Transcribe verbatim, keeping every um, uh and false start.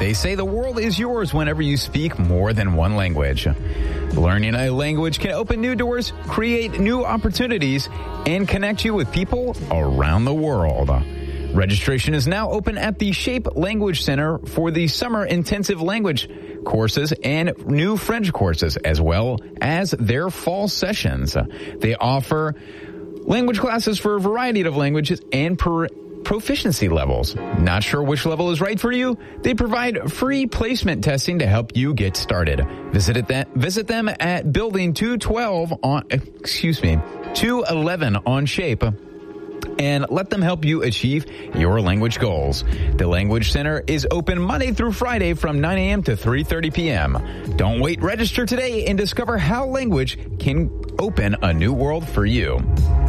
They say the world is yours whenever you speak more than one language. Learning a language can open new doors, create new opportunities, and connect you with people around the world. Registration is now open at the Shape Language Center for the summer intensive language courses and new French courses, as well as their fall sessions. They offer language classes for a variety of languages and per proficiency levels. Not sure which level is right for you? They provide free placement testing to help you get started. Visit it that visit them at Building two twelve on excuse me two eleven on Shape, and let them help you achieve your language goals. The Language Center is open Monday through Friday from nine a.m. to three thirty p.m. Don't wait. Register today and discover how language can open a new world for you.